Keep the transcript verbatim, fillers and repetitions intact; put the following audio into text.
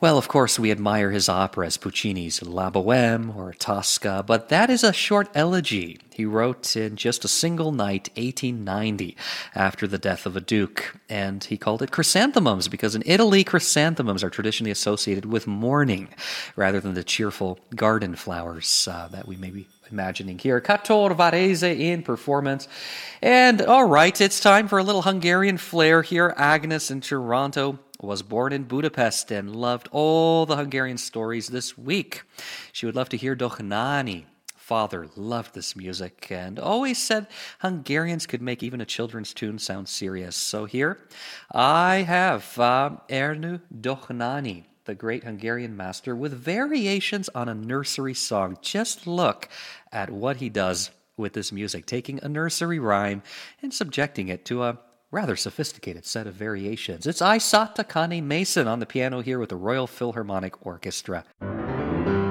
Well, of course, we admire his operas, Puccini's La Bohème or Tosca, but that is a short elegy he wrote in just a single night, eighteen ninety, after the death of a duke. And he called it Chrysanthemums because in Italy, chrysanthemums are traditionally associated with mourning rather than the cheerful garden flowers uh, that we may be imagining here. Kator Varese in performance. And all right, it's time for a little Hungarian flair here. Agnes in Toronto was born in Budapest and loved all the Hungarian stories this week. She would love to hear Dohnányi. Father loved this music and always said Hungarians could make even a children's tune sound serious. So here I have uh, Ernő Dohnányi, the great Hungarian master, with variations on a nursery song. Just look at what he does with this music, taking a nursery rhyme and subjecting it to a rather sophisticated set of variations. It's Isata Kani Mason on the piano here with the Royal Philharmonic Orchestra.